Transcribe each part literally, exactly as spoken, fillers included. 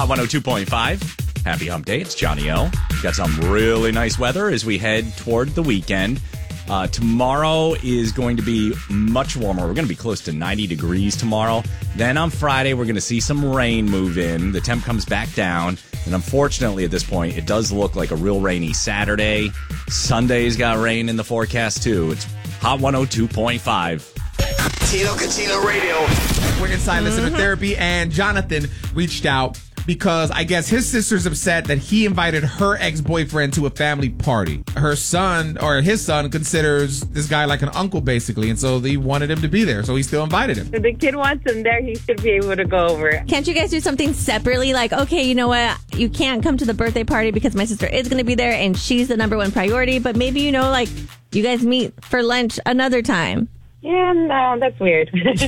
Hot one oh two point five. Happy hump day. It's Johnny O. Got some really nice weather as we head toward the weekend. Uh, tomorrow is going to be much warmer. We're going to be close to ninety degrees tomorrow. Then on Friday, we're going to see some rain move in. The temp comes back down. And unfortunately, at this point, it does look like a real rainy Saturday. Sunday's got rain in the forecast, too. It's Hot one oh two point five. Tino Cucino Radio. We're inside mm-hmm. listener therapy, and Jonathan reached out because I guess his sister's upset that he invited her ex-boyfriend to a family party. Her son, or his son, considers this guy like an uncle, basically, and so they wanted him to be there, so he still invited him. If the kid wants him there, he should be able to go over. Can't you guys do something separately? Like, okay, you know what? You can't come to the birthday party because my sister is going to be there, and she's the number one priority, but maybe, you know, like, you guys meet for lunch another time. Yeah, no, that's weird.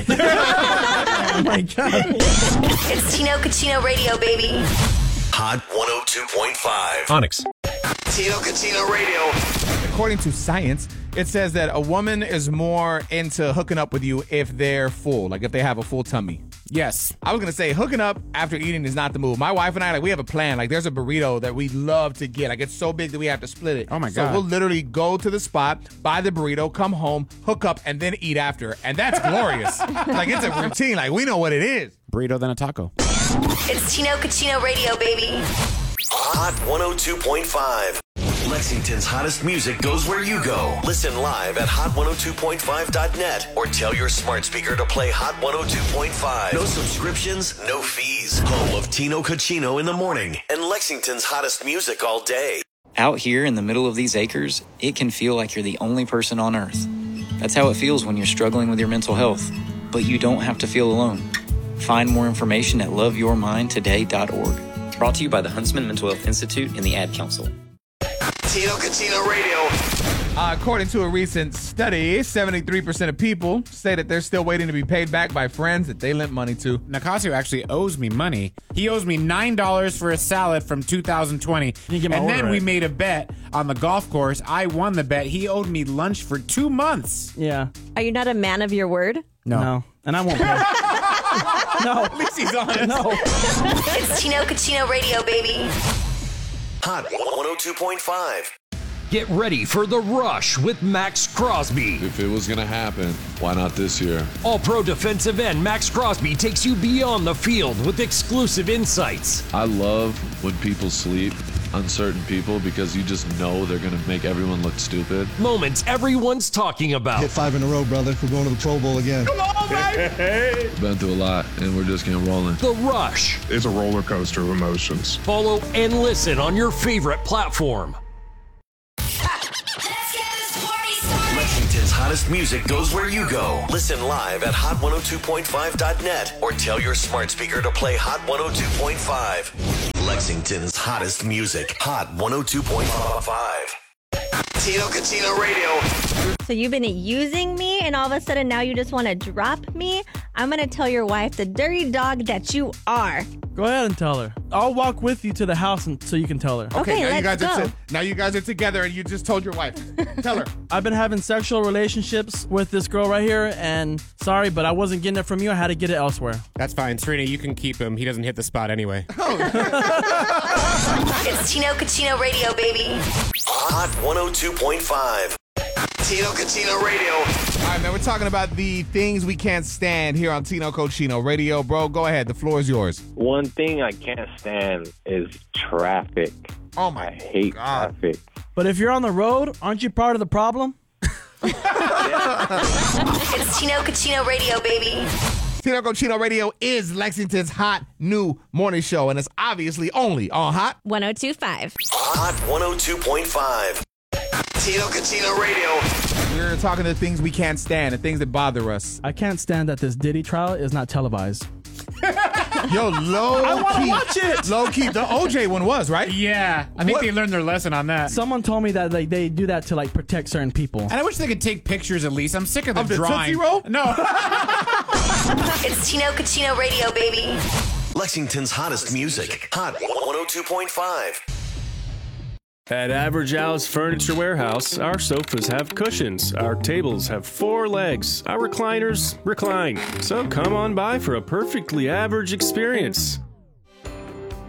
Oh, my God. It's Tino Cucino Radio, baby. Hot one oh two point five. Onyx. Tino Cucino Radio. According to science, it says that a woman is more into hooking up with you if they're full, like if they have a full tummy. Yes. I was going to say hooking up after eating is not the move. My wife and I, like, we have a plan. Like, there's a burrito that we love to get. Like, it's so big that we have to split it. Oh, my so God. So we'll literally go to the spot, buy the burrito, come home, hook up, and then eat after. And that's glorious. Like, it's a routine. Like, we know what it is. Burrito, then a taco. It's Tino Cucino Radio, baby. Hot one oh two point five. Lexington's hottest music goes where you go. Listen live at hot one oh two point five dot net or tell your smart speaker to play Hot one oh two point five. No subscriptions, no fees. Home of Tino Cucino in the morning and Lexington's hottest music all day. Out here in the middle of these acres, it can feel like you're the only person on Earth. That's how it feels when you're struggling with your mental health. But you don't have to feel alone. Find more information at love your mind today dot org. Brought to you by the Huntsman Mental Health Institute and the Ad Council. Tino Cucino Radio. Uh, according to a recent study, seventy-three percent of people say that they're still waiting to be paid back by friends that they lent money to. Nicasio actually owes me money. He owes me nine dollars for a salad from two thousand twenty. You get my and order then right. we made a bet on the golf course. I won the bet. He owed me lunch for two months. Yeah. Are you not a man of your word? No. No. And I won't pay. No. At least he's honest. No. It's Tino Cucino Radio, baby. Hot one oh two point five. Get ready for The Rush with Max Crosby. If it was going to happen, why not this year? All-pro defensive end Max Crosby takes you beyond the field with exclusive insights. I love when people sleep on certain people because you just know they're going to make everyone look stupid. Moments everyone's talking about. Hit five in a row, brother. We're going to the Pro Bowl again. Come on, baby! Been through a lot, and we're just getting rolling. The Rush. It's a roller coaster of emotions. Follow and listen on your favorite platform. Lexington's hottest music goes where you go. Listen live at hot one oh two point five dot net or tell your smart speaker to play Hot one oh two point five. Lexington's hottest music. Hot one oh two point five. Tino Cucino Radio. So you've been using me, and all of a sudden now you just want to drop me? I'm going to tell your wife the dirty dog that you are. Go ahead and tell her. I'll walk with you to the house and, so you can tell her. Okay, Okay, now you let's guys are go. t- now you guys are together, and you just told your wife. Tell her. I've been having sexual relationships with this girl right here, and sorry, but I wasn't getting it from you. I had to get it elsewhere. That's fine. Serena, you can keep him. He doesn't hit the spot anyway. It's Tino Cucino Radio, baby. Hot one oh two point five. Tino Cucino Radio. All right, man, we're talking about the things we can't stand here on Tino Cucino Radio. Bro, go ahead. The floor is yours. One thing I can't stand is traffic. Oh, my I hate God. traffic. But if you're on the road, aren't you part of the problem? It's Tino Cucino Radio, baby. Tino Cucino Radio is Lexington's hot new morning show, and it's obviously only on Hot one oh two point five. Hot one oh two point five. Tino Cucino Radio. We're talking the things we can't stand, the things that bother us. I can't stand that this Diddy trial is not televised. Yo, low I want to key. watch it. Low key. The O J one was, right? Yeah. I think What? they learned their lesson on that. Someone told me that like, they do that to like protect certain people. And I wish they could take pictures at least. I'm sick of the Of the drawing. Tootsie Roll? No. It's Tino Cucino Radio, baby. Lexington's hottest music. Hot one oh two point five. At Average Al's Furniture Warehouse, our sofas have cushions, our tables have four legs, our recliners recline. So come on by for a perfectly average experience.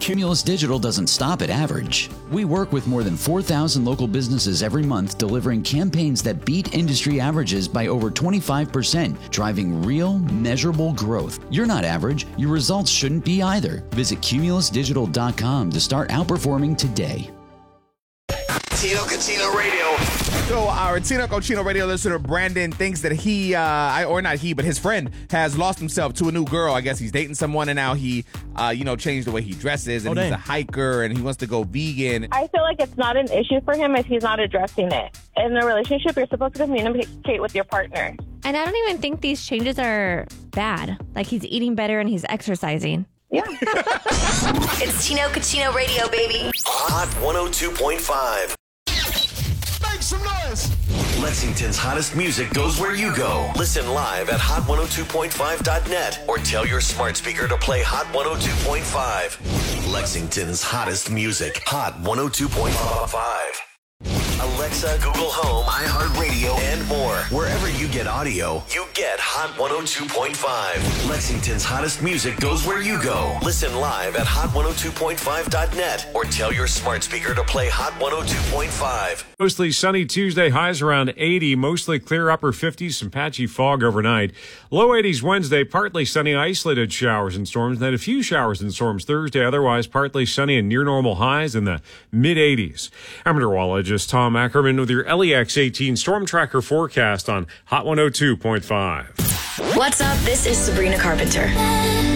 Cumulus Digital doesn't stop at average. We work with more than four thousand local businesses every month, delivering campaigns that beat industry averages by over twenty-five percent, driving real, measurable growth. You're not average. Your results shouldn't be either. Visit cumulus digital dot com to start outperforming today. Tino Cochino Radio. So our Tino Cochino Radio listener Brandon thinks that he, uh, I, or not he, but his friend has lost himself to a new girl. I guess he's dating someone, and now he, uh, you know, changed the way he dresses, and Oh, he's dang. a hiker, and he wants to go vegan. I feel like it's not an issue for him if he's not addressing it. In a relationship, you're supposed to communicate with your partner. And I don't even think these changes are bad. Like, he's eating better and he's exercising. Yeah. It's Tino Cochino Radio, baby. Hot one oh two point five. Make some noise. Lexington's hottest music goes where you go. Listen live at hot one oh two point five dot net or tell your smart speaker to play Hot one oh two point five. Lexington's hottest music. Hot one oh two point five. Alexa, Google Home, iHeartRadio, and more. Wherever you get audio, you get Hot one oh two point five. Lexington's hottest music goes where you go. Listen live at hot one oh two point five dot net or tell your smart speaker to play Hot one oh two point five. Mostly sunny Tuesday, highs around eighty, mostly clear upper fifties, some patchy fog overnight. Low eighties Wednesday, partly sunny, isolated showers and storms, then a few showers and storms Thursday, otherwise partly sunny and near normal highs in the mid eighties. I'm meteorologist Tom Ackerman with your L E X eighteen Storm Tracker forecast on Hot one oh two point five. What's up? This is Sabrina Carpenter.